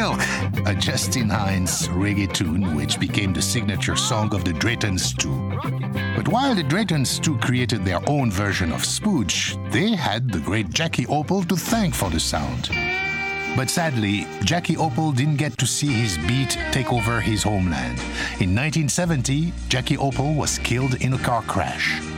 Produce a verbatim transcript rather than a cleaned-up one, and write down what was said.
Milk, a Justin Hines reggae tune which became the signature song of the Drayton Stew. But while the Drayton Stew created their own version of Spooge, they had the great Jackie Opel to thank for the sound. But sadly, Jackie Opel didn't get to see his beat take over his homeland. In nineteen seventy, Jackie Opel was killed in a car crash.